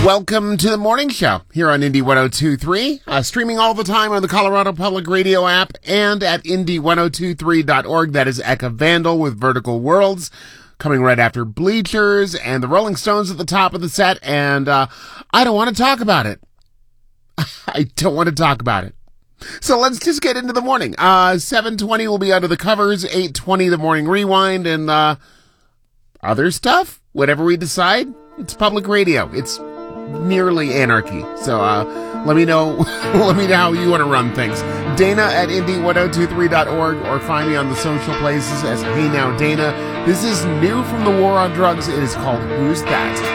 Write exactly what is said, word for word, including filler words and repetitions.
Welcome to the morning show here on Indy one oh two point three, uh, streaming all the time on the Colorado Public Radio app and at Indy ten twenty-three dot org. That is Eka Vandal with Vertical Worlds, coming right after Bleachers and the Rolling Stones at the top of the set, and uh, I don't want to talk about it. I don't want to talk about it. So let's just get into the morning. Uh, seven twenty will be under the covers, eight twenty the morning rewind, and uh, other stuff, whatever we decide. It's public radio. It's nearly anarchy. So uh, let me know let me know how you want to run things. Dana at Indy ten twenty-three dot org, or find me on the social places as Hey Now Dana. This is new from the War on Drugs. It is called Who's That?